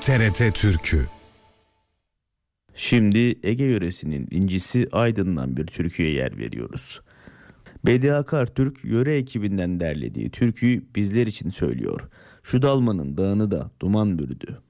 TRT Türkü. Şimdi Ege yöresinin incisi Aydın'dan bir türküye yer veriyoruz. Bedi Akar Türk yöre ekibinden derlediği türküyü bizler için söylüyor. Şu dalmanın dağını da duman bürüdü.